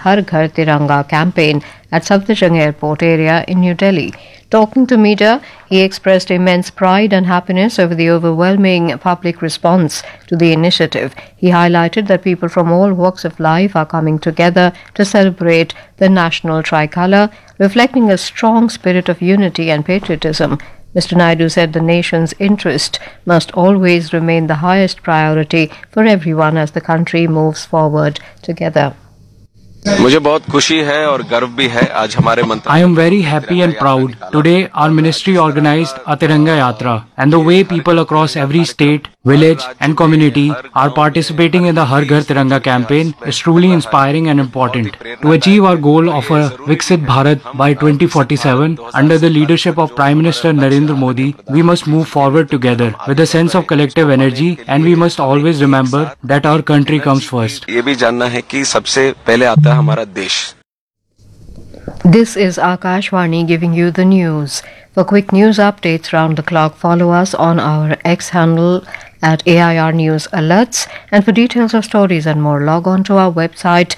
Har Ghar Tiranga campaign at Safdarjung Airport area in New Delhi. Talking to media, he expressed immense pride and happiness over the overwhelming public response to the initiative. He highlighted that people from all walks of life are coming together to celebrate the national tricolour, reflecting a strong spirit of unity and patriotism. Mr. Naidu said the nation's interest must always remain the highest priority for everyone as the country moves forward together. मुझे बहुत खुशी है और गर्व भी है आज हमारे मंत्री I am very happy and proud. Today our ministry organized a Tiranga Yatra and the way people across every state, village and community are participating in the Har Ghar Tiranga campaign is truly inspiring and important. To achieve our goal of a Viksit Bharat by 2047 under the leadership of Prime Minister Narendra Modi, we must move forward together with a sense of collective energy and we must always remember that our country comes first. ये भी जानना है कि सबसे पहले आता है हमारा देश. This is Akashvani giving you the news. For quick news updates round the clock, follow us on our X handle at AIR News Alerts. And for details of stories and more, log on to our website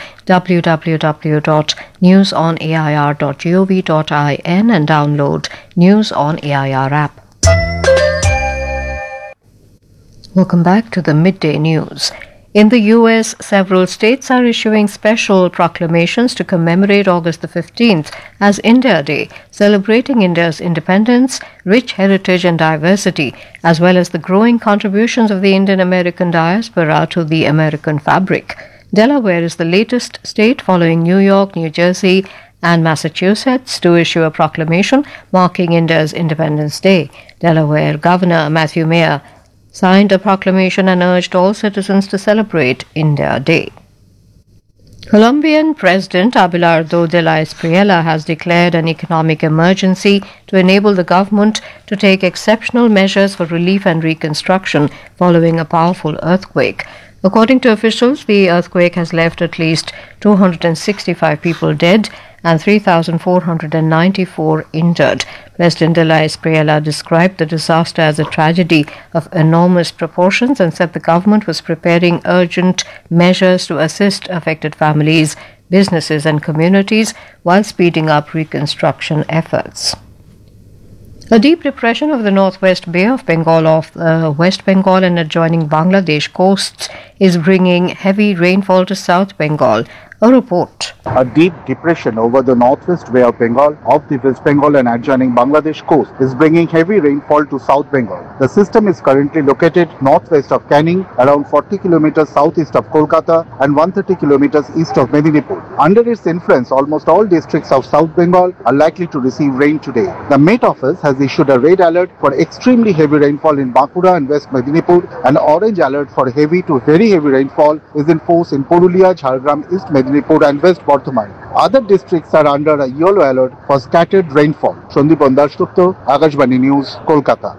www.newsonair.gov.in and download News on AIR app. Welcome back to the Midday News. In the U.S., several states are issuing special proclamations to commemorate August the 15th as India Day, celebrating India's independence, rich heritage and diversity, as well as the growing contributions of the Indian American diaspora to the American fabric. Delaware is the latest state, following New York, New Jersey, and Massachusetts, to issue a proclamation marking India's Independence Day. Delaware Governor Matthew Mayer signed a proclamation and urged all citizens to celebrate India Day. Colombian President Abelardo de la Espriella has declared an economic emergency to enable the government to take exceptional measures for relief and reconstruction following a powerful earthquake. According to officials, the earthquake has left at least 265 people dead and 3,494 injured. President de la Espriella described the disaster as a tragedy of enormous proportions and said the government was preparing urgent measures to assist affected families, businesses and communities while speeding up reconstruction efforts. A deep depression of the northwest Bay of Bengal off West Bengal and adjoining Bangladesh coasts is bringing heavy rainfall to South Bengal. A report. A deep depression over the northwest Bay of Bengal, off the West Bengal and adjoining Bangladesh coast is bringing heavy rainfall to South Bengal. The system is currently located northwest of Canning, around 40 kilometers southeast of Kolkata and 130 kilometers east of Medinipur. Under its influence, almost all districts of South Bengal are likely to receive rain today. The Met Office has issued a red alert for extremely heavy rainfall in Bankura and West Medinipur, and orange alert for heavy to very heavy rainfall is in force in Purulia, Jhargram, East Medinipur and West Bardhaman. Other districts are under a yellow alert for scattered rainfall. Sandeepan Dasgupta, Akashvani News, Kolkata.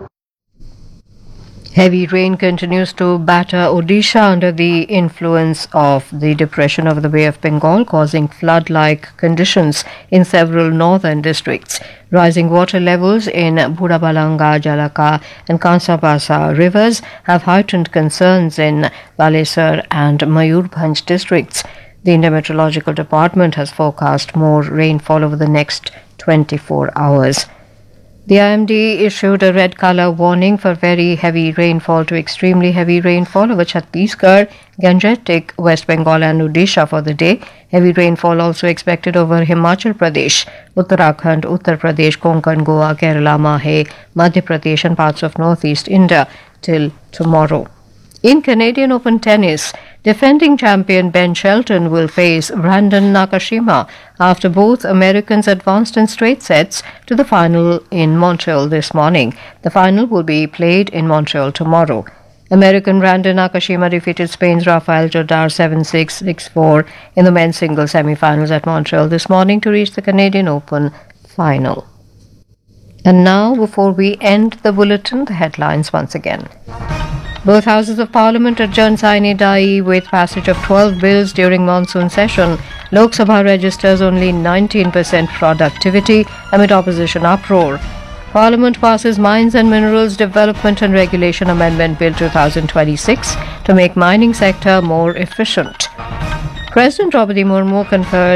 Heavy rain continues to batter Odisha under the influence of the depression of the Bay of Bengal, causing flood-like conditions in several northern districts. Rising water levels in Burabalanga, Jalaka and Kansabasa rivers have heightened concerns in Balesar and Mayurbhanj districts. The Indian Meteorological Department has forecast more rainfall over the next 24 hours. The IMD issued a red colour warning for very heavy rainfall to extremely heavy rainfall over Chhattisgarh, Gangetic, West Bengal and Odisha for the day. Heavy rainfall also expected over Himachal Pradesh, Uttarakhand, Uttar Pradesh, Konkan, Goa, Kerala, Mahe, Madhya Pradesh and parts of northeast India till tomorrow. In Canadian Open tennis, defending champion Ben Shelton will face Brandon Nakashima after both Americans advanced in straight sets to the final in Montreal this morning. The final will be played in Montreal tomorrow. American Brandon Nakashima defeated Spain's Rafael Jodar 7-6, 6-4 in the men's singles semi-finals at Montreal this morning to reach the Canadian Open final. And now, before we end the bulletin, the headlines once again. Both houses of Parliament adjourned sine die with passage of 12 bills during monsoon session. Lok Sabha registers only 19% productivity amid opposition uproar. Parliament passes Mines and Minerals Development and Regulation Amendment Bill 2026 to make mining sector more efficient. President Draupadi Murmu confers